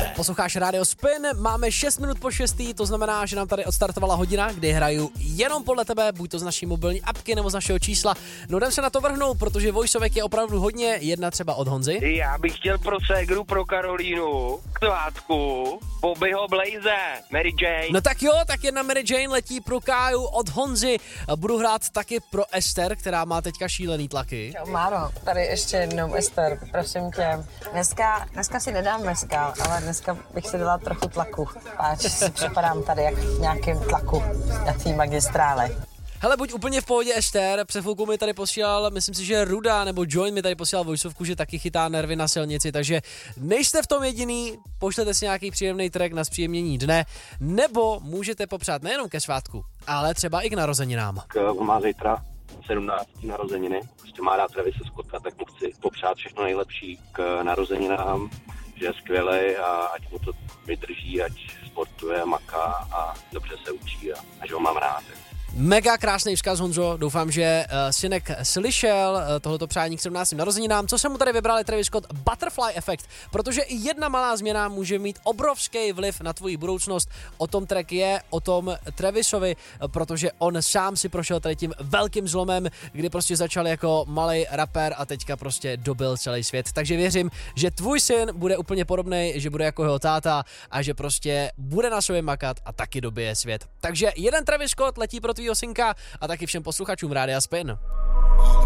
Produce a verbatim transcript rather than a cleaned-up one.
Posloucháš Radio Spin, máme šest minut po šestý, to znamená, že nám tady odstartovala hodina, kdy hraju jenom podle tebe, buď to z naší mobilní apky nebo z našeho čísla. No jdem se na to vrhnout, protože voiceovek je opravdu hodně, jedna třeba od Honzy. Já bych chtěl pro ségru, pro Karolínu, k svátku, Bobbyho Blaze, Mary Jane. No tak jo, tak jedna Mary Jane letí pro Káju od Honzy. Budu hrát taky pro Ester, která má teďka šílený tlaky. Čau, Máro, tady ještě jednou Ester, prosím tě. Dneska, dneska si nedám mezcal, ale dneska bych si dala trochu tlaku. Páč, si připadám tady jak v nějakém tlaku na té magistrále. Hele, buď úplně v pohodě, Ester, před chvilkou mi tady posílal, myslím si, že Ruda nebo Join mi tady posílal voiceovku, že taky chytá nervy na silnici, takže nejste v tom jediný, pošlete si nějaký příjemný track na zpříjemnění dne, nebo můžete popřát nejenom ke svátku, ale třeba i k narozeninám. On má zítra sedmnácté narozeniny, prostě má rád Travise Scotta, tak mu chci popřát všechno nejlepší k narozeninám, že je skvělej a ať mu to vydrží, ať sportuje, maká a dobře se učí a, a že ho mám rád. Mega krásný vzkaz, Honzo, doufám, že uh, synek slyšel uh, tohleto přání k sedmnáctým narozeninám. Co jsem mu tady vybral je Travis Scott Butterfly Effect, protože i jedna malá změna může mít obrovský vliv na tvoji budoucnost. O tom track je, o tom Travisovi, uh, protože on sám si prošel tady tím velkým zlomem, kdy prostě začal jako malý rapper a teďka prostě dobil celý svět. Takže věřím, že tvůj syn bude úplně podobný, že bude jako jeho táta a že prostě bude na sobě makat a taky dobije svět. Takže jeden Travis Scott letí pro tvýho synka a taky všem posluchačům Rádia Spin.